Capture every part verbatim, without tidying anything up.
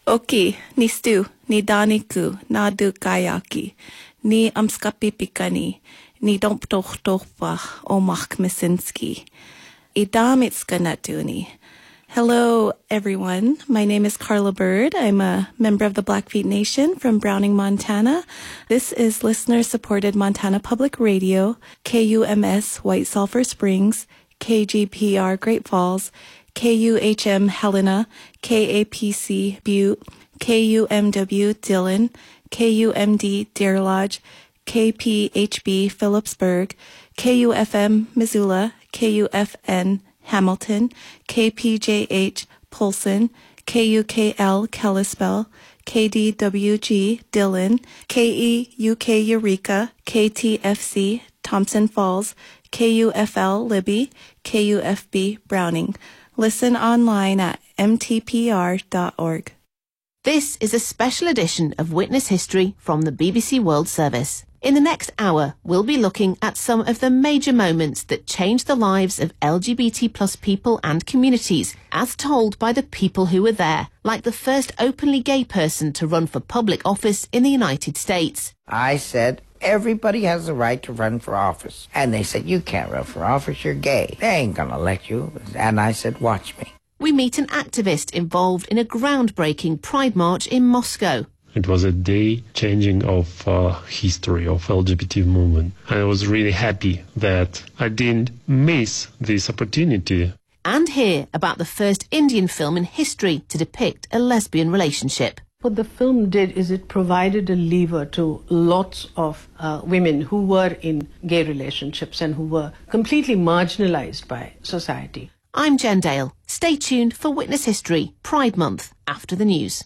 Oki, ni stu, ni daniku, na du kayaki, ni amskapi pikani, ni domptochtochbach omach misinski. Idamitskanattuni. Hello, everyone. My name is Carla Bird. I'm a member of the Blackfeet Nation from Browning, Montana. This is listener-supported Montana Public Radio, K U M S White Sulphur Springs, K G P R Great Falls, K U H M Helena, K A P C Butte, K U M W Dillon, K U M D Deer Lodge, K P H B Phillipsburg, K U F M Missoula, K U F N Hamilton, K P J H Polson, K U K L Kalispell, K D W G Dillon, K E U K Eureka, K T F C Thompson Falls, K U F L Libby, K U F B Browning. Listen online at m t p r dot org. This is a special edition of Witness History from the B B C World Service. In the next hour, we'll be looking at some of the major moments that changed the lives of L G B T plus people and communities, as told by the people who were there, like the first openly gay person to run for public office in the United States. I said, everybody has the right to run for office. And they said, you can't run for office, you're gay. They ain't gonna let you. And I said, watch me. We meet an activist involved in a groundbreaking Pride March in Moscow. It was a day changing of uh, history of L G B T movement. I was really happy that I didn't miss this opportunity. And hear about the first Indian film in history to depict a lesbian relationship. What the film did is it provided a lever to lots of uh, women who were in gay relationships and who were completely marginalized by society. I'm Jen Dale. Stay tuned for Witness History Pride Month after the news.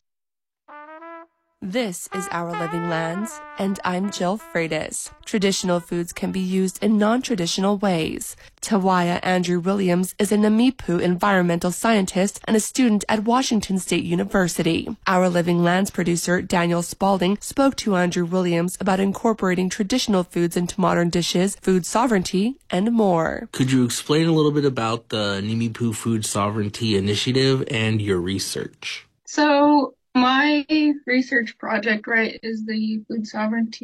This is Our Living Lands, and I'm Jill Freitas. Traditional foods can be used in non-traditional ways. Tawaya Andrew Williams is a Namipu environmental scientist and a student at Washington State University. Our Living Lands producer Daniel Spalding spoke to Andrew Williams about incorporating traditional foods into modern dishes, food sovereignty, and more. Could you explain a little bit about the Namipu Food Sovereignty Initiative and your research? So, my research project, right, is the food sovereignty